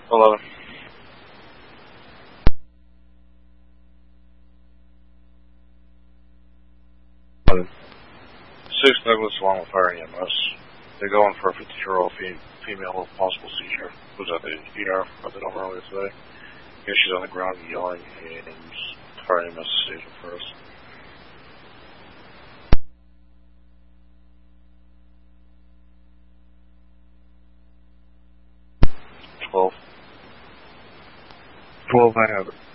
11. 6 Douglas along with fire EMS. They're going for a 50-year-old female with possible seizure. Was at the ER for the number earlier today. Yeah, she's on the ground yelling, and fire EMS station first. $12. 12, I have it.